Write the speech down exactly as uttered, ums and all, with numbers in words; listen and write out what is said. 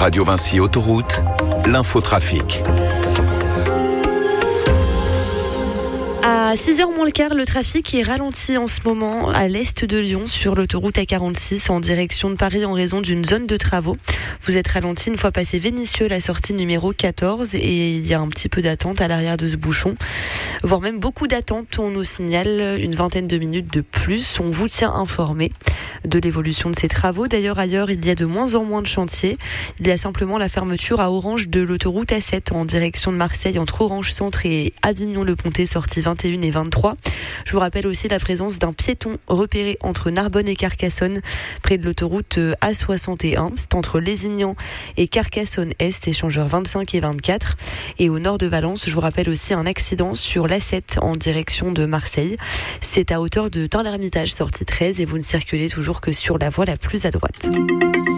Radio Vinci Autoroute, l'infotrafic. À six heures moins le quart, le trafic est ralenti en ce moment à l'est de Lyon sur l'autoroute A quarante-six en direction de Paris en raison d'une zone de travaux. Vous êtes ralenti une fois passé Vénissieux, la sortie numéro quatorze, et il y a un petit peu d'attente à l'arrière de ce bouchon, voire même beaucoup d'attente. On nous signale une vingtaine de minutes de plus. On vous tient informé de l'évolution de ces travaux. D'ailleurs, ailleurs, il y a de moins en moins de chantiers. Il y a simplement la fermeture à Orange de l'autoroute A sept en direction de Marseille entre Orange Centre et Avignon-le-Pontet, sortie vingt et un et vingt-trois. Je vous rappelle aussi la présence d'un piéton repéré entre Narbonne et Carcassonne, près de l'autoroute A soixante et un. C'est entre Lézignan et Carcassonne-Est, échangeur vingt-cinq et vingt-quatre. Et au nord de Valence, je vous rappelle aussi un accident sur l'A sept en direction de Marseille. C'est à hauteur de Tain-l'Hermitage, sortie treize, et vous ne circulez toujours que sur la voie la plus à droite.